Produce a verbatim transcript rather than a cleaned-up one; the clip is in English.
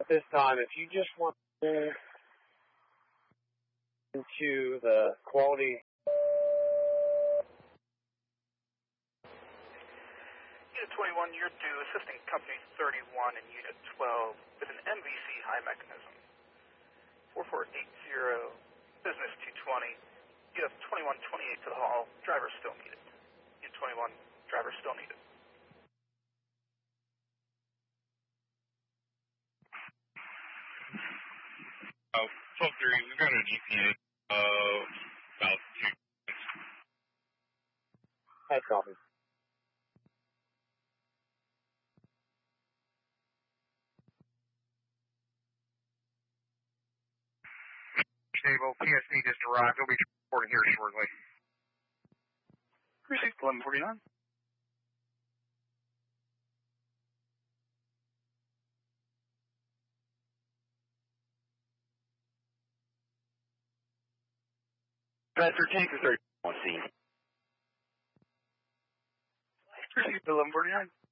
this time, if you just want to into the quality. Unit twenty-one, you're due assisting Company thirty-one and Unit twelve with an M V C high mechanism. four four eight zero, business two twenty. You have twenty-one twenty-eight to the hall. Driver still needed. Unit twenty-one, driver still needed. Oh, twelve three, we've got an E T A of about two minutes. Head copy. Stable, P S D just arrived. He'll be reporting here shortly. Received eleven forty-nine. Bedford, tank for thirty-one, scene. Received eleven forty-nine.